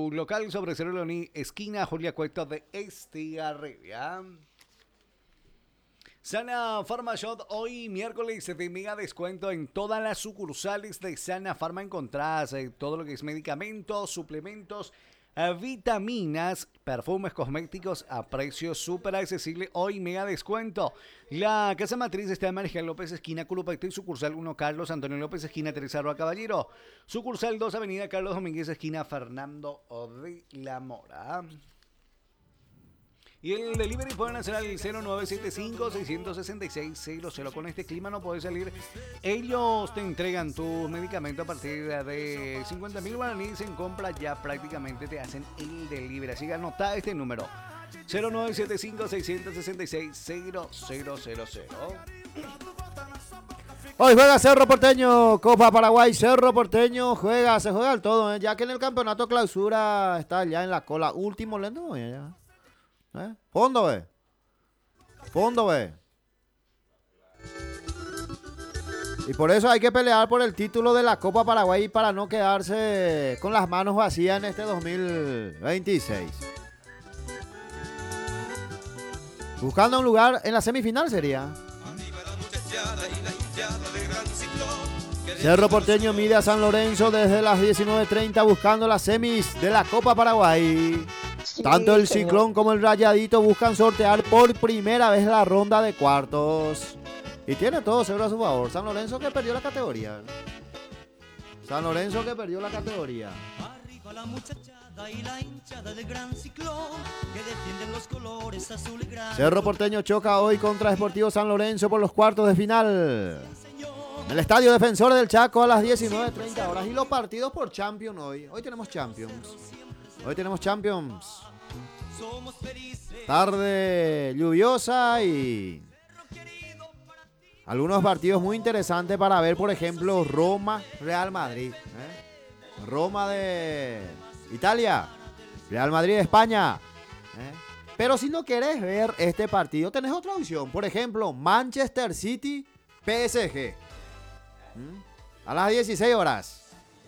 tu local sobre Cerro Leoní, esquina Julia Cueto de Estigarribia. Sana Pharma Shop, hoy miércoles de mega descuento en todas las sucursales de Sana Pharma. Encontrás todo lo que es medicamentos, suplementos, vitaminas, perfumes, cosméticos a precios súper accesibles. Hoy mega descuento. La casa matriz está en Marginal López, esquina Curupaytí, sucursal 1 Carlos Antonio López, esquina Teresa Roa Caballero. Sucursal 2 Avenida Carlos Domínguez, esquina Fernando de la Mora. Y el delivery pueden hacer al 0975-666-00. Con este clima no puedes salir. Ellos te entregan tus medicamentos a partir de 50.000 guaraníes en compra. Ya prácticamente te hacen el delivery. Así que anota este número: 0975-666-0000. Hoy juega Cerro Porteño, Copa Paraguay. Cerro Porteño se juega el todo, ya que en el campeonato clausura está ya en la cola. Último lento, ya. Fondo, ve. Y por eso hay que pelear por el título de la Copa Paraguay para no quedarse con las manos vacías en este 2026. Buscando un lugar en la semifinal sería. Cerro Porteño mide a San Lorenzo desde las 19:30 buscando las semis de la Copa Paraguay. Sí, tanto el Ciclón como el Rayadito buscan sortear por primera vez la ronda de cuartos. Y tiene todo seguro a su favor. San Lorenzo que perdió la categoría. Arriba la muchachada y la hinchada del Gran Ciclón que defienden los colores azul y gran. Cerro Porteño choca hoy contra Sportivo San Lorenzo por los cuartos de final. En el Estadio Defensores del Chaco a las 19:30 horas. Y los partidos por Champions hoy. Hoy tenemos Champions. Tarde lluviosa y algunos partidos muy interesantes para ver. Por ejemplo, Roma-Real Madrid. Roma de Italia, Real Madrid de España. Pero si no querés ver este partido, tenés otra opción. Por ejemplo, Manchester City-PSG. A las 16 horas.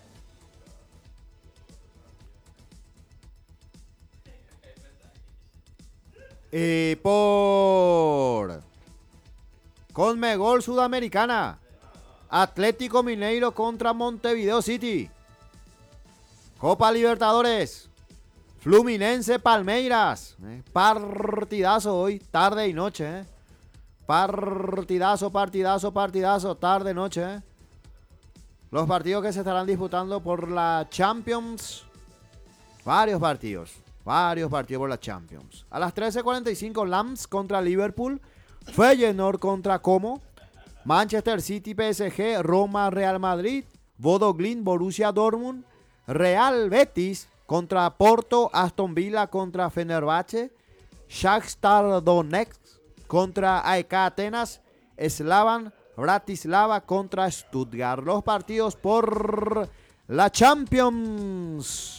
Y por Conmebol Sudamericana, Atlético Mineiro contra Montevideo City. Copa Libertadores, Fluminense Palmeiras. Partidazo hoy, tarde y noche. Partidazo, tarde, noche. Los partidos que se estarán disputando por la Champions. Varios partidos por la Champions. A las 13:45, Lens contra Liverpool, Feyenoord contra Como, Manchester City PSG, Roma Real Madrid, Bodo Glimt Borussia Dortmund, Real Betis contra Porto, Aston Villa contra Fenerbahce, Shakhtar Donetsk contra AEK Atenas, Slavan Bratislava contra Stuttgart. Los partidos por la Champions.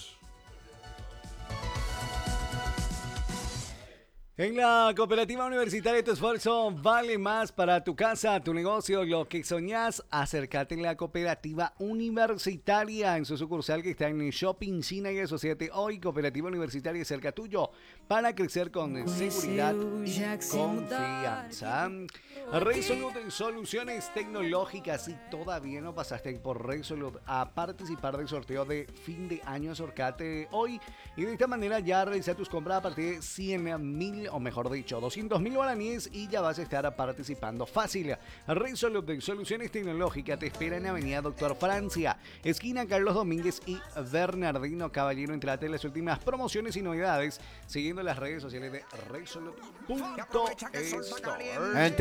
En la Cooperativa Universitaria tu esfuerzo vale más para tu casa, tu negocio, lo que soñás. Acércate en la Cooperativa Universitaria en su sucursal que está en Shopping Cine y Asociate. Hoy Cooperativa Universitaria cerca tuyo para crecer con seguridad y confianza. Resolute Soluciones Tecnológicas. Si todavía no pasaste por Resolute a participar del sorteo de fin de año, acércate hoy y de esta manera ya realiza tus compras a partir de 100.000 o mejor dicho 200.000 guaraníes y ya vas a estar participando fácil. Resolute Soluciones Tecnológicas te espera en Avenida Doctor Francia, esquina Carlos Domínguez y Bernardino Caballero. Entrate en las últimas promociones y novedades siguiendo las redes sociales de Resolute.store. En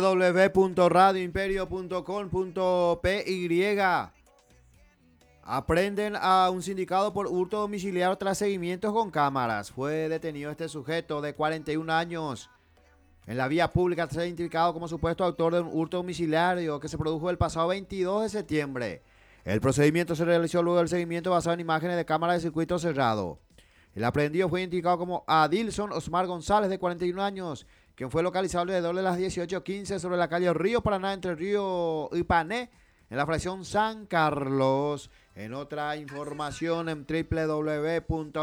www.radioimperio.com.py aprenden a un sindicado por hurto domiciliario tras seguimientos con cámaras. Fue detenido este sujeto de 41 años en la vía pública, se ha identificado como supuesto autor de un hurto domiciliario que se produjo el pasado 22 de septiembre. El procedimiento se realizó luego del seguimiento basado en imágenes de cámara de circuito cerrado. El aprehendido fue identificado como Adilson Osmar González, de 41 años, quien fue localizado alrededor de las 18:15 sobre la calle Río Paraná, entre Río y Pané, en la fracción San Carlos. En otra información, en www